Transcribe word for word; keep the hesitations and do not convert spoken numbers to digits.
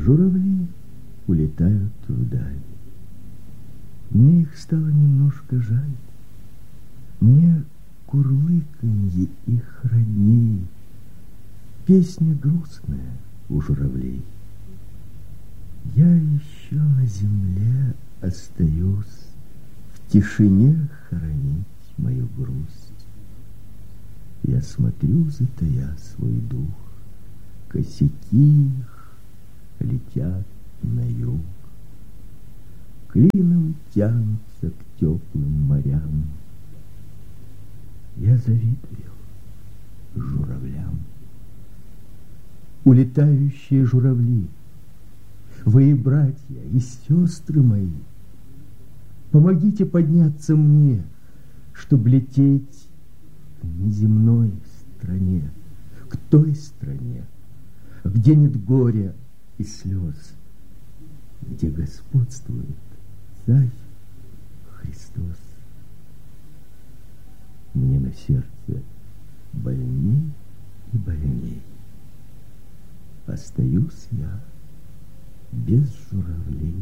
Журавли улетают вдаль. Мне их стало немножко жаль. Мне курлыканье их родней. Песня грустная у журавлей. Я еще на земле остаюсь, в тишине хоронить мою грусть. Я смотрю, затая свой дух, косяки их летят на юг. Клином тянутся к теплым морям. Я завидую журавлям. Улетающие журавли, вы, братья и сестры мои, помогите подняться мне, чтоб лететь к неземной стране, к той стране, где нет горя и слез, где господствует Царь Христос. Мне на сердце больней и больней. Остаюсь я без журавлей.